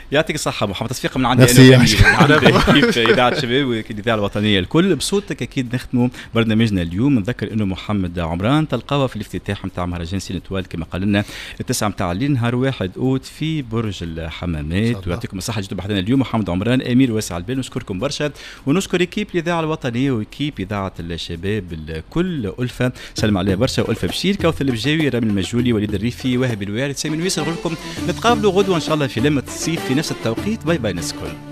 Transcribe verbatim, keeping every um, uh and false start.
يعطيك الصحة محمد. تصفيق من عندي أنا كيف إذاعة الشباب والإذاعة الوطنية الكل. بصوتك أكيد نختموا برنامجنا اليوم. نذكر إنه محمد عمران تلقاوه في الافتتاح متاع مهرجان سينتوال كما قال لنا التسعة متاع الليل نهار واحد أوت في برج الحمامات. ويعطيكم الصحة جيتوا بحثنا اليوم. محمد عمران أمير واسع البال نشكركم برشا ونشكر إكيب الإذاعة الوطنية وإكيب إذاعة الشباب الكل. ألفة سلم عليها برشا وألفة بشير كوثر البجاوي رامي المجهولي وليد الريفي وهبي الوارد سامي نويس. نقول لكم نتقابلوا غدوة إن شاء الله في لمة الصيف في نفس التوقيت. باي باي ناس الكل.